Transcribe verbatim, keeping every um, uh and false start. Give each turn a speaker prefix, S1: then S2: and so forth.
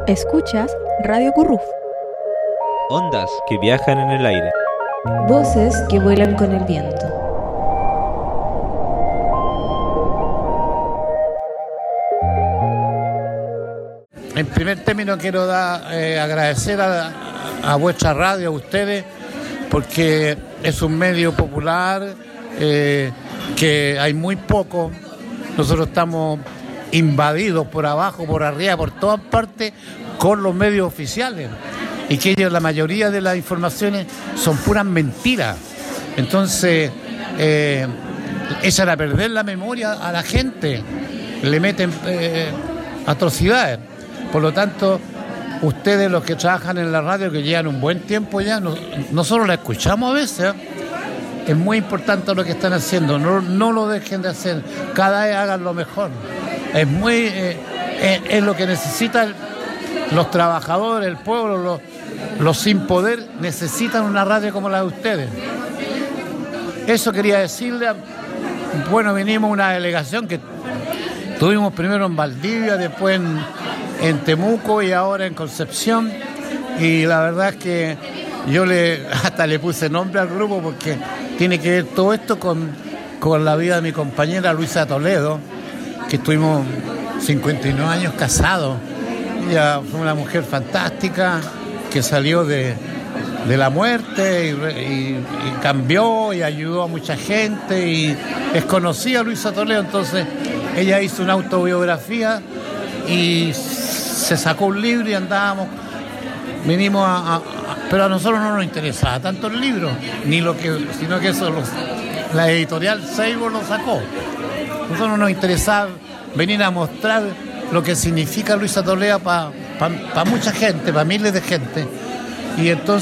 S1: Escuchas Radio Curruf.
S2: Ondas que viajan en el aire.
S3: Voces que vuelan con el viento.
S4: En primer término quiero dar, eh, agradecer a, a vuestra radio, a ustedes, porque es un medio popular, eh, que hay muy poco. Nosotros estamos invadidos por abajo, por arriba, por todas partes, con los medios oficiales. Y que ellos, la mayoría de las informaciones son puras mentiras. Entonces, eh, echan a perder la memoria a la gente, le meten eh, atrocidades. Por lo tanto, ustedes, los que trabajan en la radio, que llevan un buen tiempo ya, no, nosotros la escuchamos a veces, ¿eh? Es muy importante lo que están haciendo, no, no lo dejen de hacer, cada vez hagan lo mejor. Es muy eh, es, es lo que necesitan los trabajadores, el pueblo, los, los sin poder, necesitan una radio como la de ustedes. Eso quería decirle. Bueno, vinimos una delegación que tuvimos primero en Valdivia, después en, en Temuco y ahora en Concepción, y la verdad es que yo le hasta le puse nombre al grupo porque tiene que ver todo esto con, con la vida de mi compañera Luisa Toledo, que estuvimos cincuenta y nueve años casados. Ella fue una mujer fantástica que salió de, de la muerte y, y, y cambió y ayudó a mucha gente y es conocida Luisa Toledo. Entonces ella hizo una autobiografía y se sacó un libro y andábamos, vinimos a, a, a pero a nosotros no nos interesaba tanto el libro, ni lo que, sino que eso los, la editorial Seibo lo sacó. A nosotros no nos interesaba venir a mostrar lo que significa Luisa Toledo para pa, pa mucha gente, para miles de gente. Y entonces